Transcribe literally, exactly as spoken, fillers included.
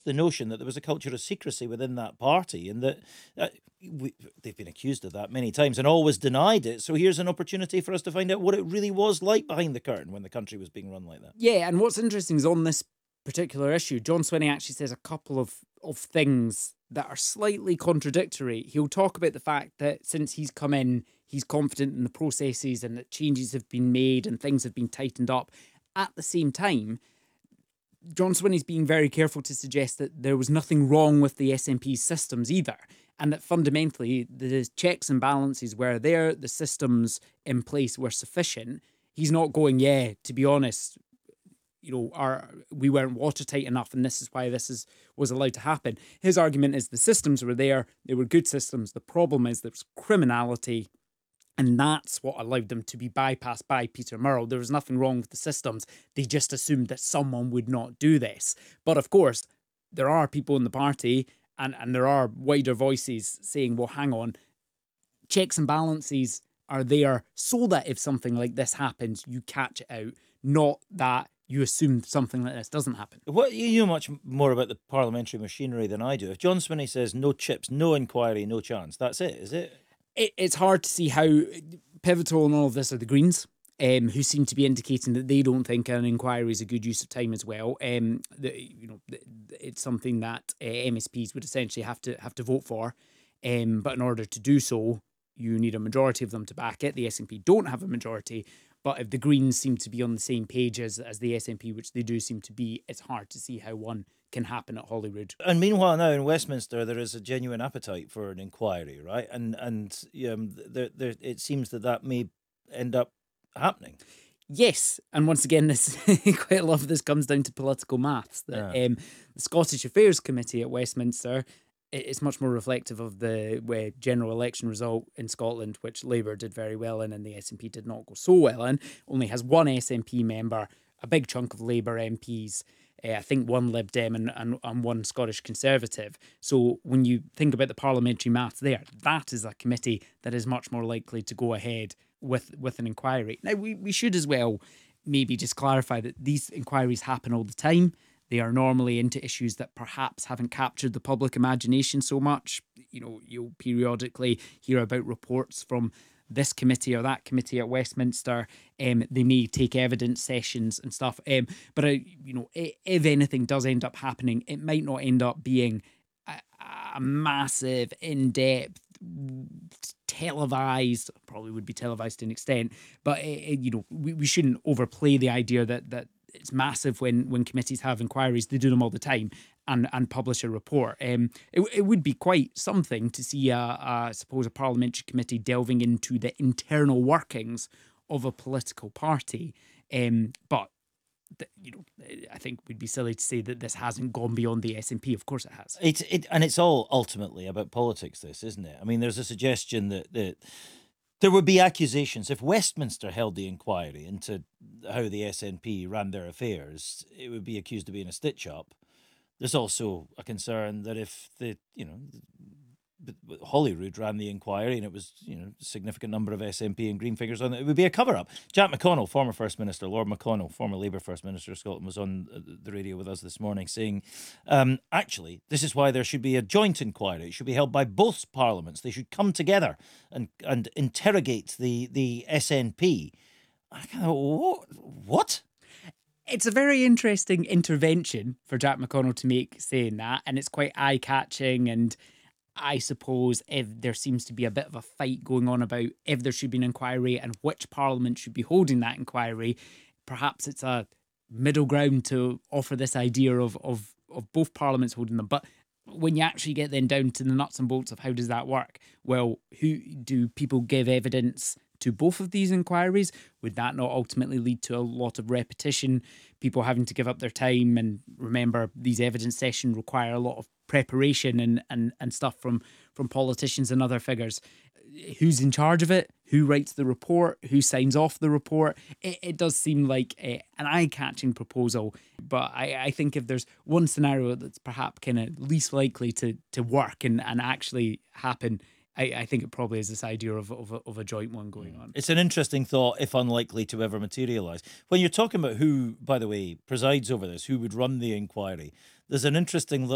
the notion that there was a culture of secrecy within that party, and that uh, we, they've been accused of that many times and always denied it. So here's an opportunity for us to find out what it really was like behind the curtain when the country was being run like that. Yeah, and what's interesting is on this particular issue, John Swinney actually says a couple of, of things that are slightly contradictory. He'll talk about the fact that since he's come in, he's confident in the processes and that changes have been made and things have been tightened up. At the same time, John Swinney's being very careful to suggest that there was nothing wrong with the S N P's systems either, and that fundamentally the checks and balances were there, the systems in place were sufficient. He's not going, yeah, to be honest, you know, our, we weren't watertight enough and this is why this is was allowed to happen. His argument is the systems were there, they were good systems. The problem is there was criminality, and that's what allowed them to be bypassed by Peter Murrell. There was nothing wrong with the systems. They just assumed that someone would not do this. But of course, there are people in the party and, and there are wider voices saying, well, hang on, checks and balances are there so that if something like this happens, you catch it out, not that you assume something like this doesn't happen. What, you know much more about the parliamentary machinery than I do. If John Swinney says no chips, no inquiry, no chance, that's it, is it? It, it's hard to see how pivotal in all of this are the Greens, um, who seem to be indicating that they don't think an inquiry is a good use of time as well. Um, the, you know, it's something that uh, M S Ps would essentially have to have to vote for, um, but in order to do so, you need a majority of them to back it. The S N P don't have a majority, but if the Greens seem to be on the same page as, as the S N P, which they do seem to be, it's hard to see how one can happen at Holyrood. And meanwhile, now in Westminster, there is a genuine appetite for an inquiry, right? And and um, there, there, it seems that that may end up happening. Yes, and once again, this quite a lot of this comes down to political maths. That Yeah. um, the Scottish Affairs Committee at Westminster, it's much more reflective of the uh, general election result in Scotland, which Labour did very well in and the S N P did not go so well in. Only has one S N P member, a big chunk of Labour M Ps, uh, I think one Lib Dem and, and, and one Scottish Conservative. So when you think about the parliamentary maths there, that is a committee that is much more likely to go ahead with, with an inquiry. Now, we, we should as well maybe just clarify that these inquiries happen all the time. They are normally into issues that perhaps haven't captured the public imagination so much. You know, you'll periodically hear about reports from this committee or that committee at Westminster. Um, they may take evidence sessions and stuff. Um, but, uh, you know, if anything does end up happening, it might not end up being a, a massive, in-depth, televised, probably would be televised to an extent, but, uh, you know, we, we shouldn't overplay the idea that that it's massive when when committees have inquiries. They do them all the time and and publish a report. Um, it, it would be quite something to see, a, a, I suppose, a parliamentary committee delving into the internal workings of a political party. Um, but, the, you know, I think we'd be silly to say that this hasn't gone beyond the S N P. Of course it has. It's it, and it's all ultimately about politics, this, isn't it? I mean, there's a suggestion that that there would be accusations if Westminster held the inquiry into how the S N P ran their affairs, it would be accused of being a stitch-up. There's also a concern that if the, you know, Holyrood ran the inquiry and it was, you know, a significant number of S N P and Green figures on it, it would be a cover-up. Jack McConnell, former First Minister, Lord McConnell, former Labour First Minister of Scotland, was on the radio with us this morning saying, um, actually, this is why there should be a joint inquiry. It should be held by both parliaments. They should come together and, and interrogate the, the S N P. I kind of, what? what? It's a very interesting intervention for Jack McConnell to make saying that, and it's quite eye-catching. And I suppose if there seems to be a bit of a fight going on about if there should be an inquiry and which parliament should be holding that inquiry, perhaps it's a middle ground to offer this idea of of of both parliaments holding them. But when you actually get then down to the nuts and bolts of how does that work, well, who do people give evidence to both of these inquiries? Would that not ultimately lead to a lot of repetition, people having to give up their time? And remember, these evidence sessions require a lot of preparation and, and, and stuff from, from politicians and other figures. Who's in charge of it? Who writes the report? Who signs off the report? It, it does seem like a, an eye-catching proposal, but I, I think if there's one scenario that's perhaps kind of least likely to, to work and, and actually happen, I, I think it probably is this idea of, of, a, of a joint one going on. It's an interesting thought, if unlikely to ever materialise. When you're talking about who, by the way, presides over this, who would run the inquiry, there's an interesting